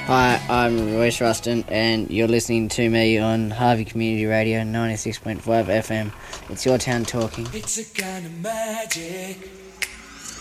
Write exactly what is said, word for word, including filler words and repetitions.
Hi, I'm Royce Ruston, and you're listening to me on Harvey Community Radio ninety-six point five F M. It's your town talking. It's a kind of magic.